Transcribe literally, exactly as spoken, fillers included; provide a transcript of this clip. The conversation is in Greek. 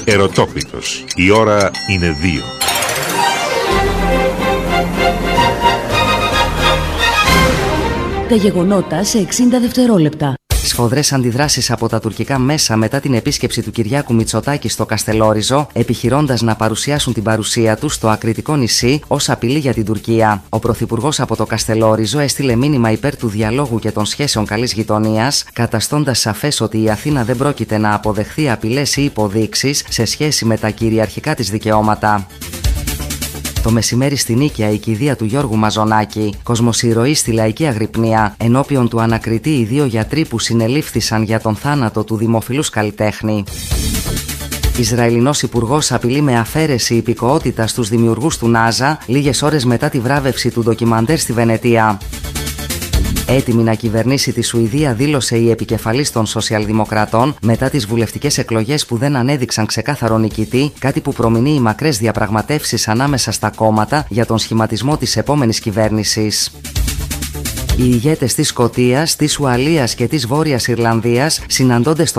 Ερωτόκριτος. Η ώρα είναι δύο. Τα γεγονότα σε εξήντα δευτερόλεπτα. Σφοδρές αντιδράσεις από τα τουρκικά μέσα μετά την επίσκεψη του Κυριάκου Μητσοτάκη στο Καστελόριζο, επιχειρώντας να παρουσιάσουν την παρουσία του στο ακριτικό νησί ως απειλή για την Τουρκία. Ο Πρωθυπουργός από το Καστελόριζο έστειλε μήνυμα υπέρ του διαλόγου και των σχέσεων καλής γειτονίας, καταστώντας σαφές ότι η Αθήνα δεν πρόκειται να αποδεχθεί απειλές ή υποδείξεις σε σχέση με τα κυριαρχικά της δικαιώματα. Το μεσημέρι στη Νίκαια η κηδεία του Γιώργου Μαζονάκη, κοσμοσυρωή στη λαϊκή αγρυπνία, ενώπιον του ανακριτή οι δύο γιατροί που συνελήφθησαν για τον θάνατο του δημοφιλούς καλλιτέχνη. Ισραηλινός υπουργός απειλεί με αφαίρεση υπηκοότητας στους δημιουργούς του Νάζα, λίγες ώρες μετά τη βράβευση του ντοκιμαντέρ στη Βενετία. Έτοιμη να κυβερνήσει τη Σουηδία, δήλωσε η επικεφαλής των Σοσιαλδημοκρατών μετά τις βουλευτικές εκλογές που δεν ανέδειξαν ξεκάθαρο νικητή, κάτι που προμηνύει μακρές διαπραγματεύσεις ανάμεσα στα κόμματα για τον σχηματισμό της επόμενης κυβέρνησης. Οι ηγέτες της Σκωτίας, της Ουαλίας και της Βόρειας Ιρλανδίας συναντώνται στο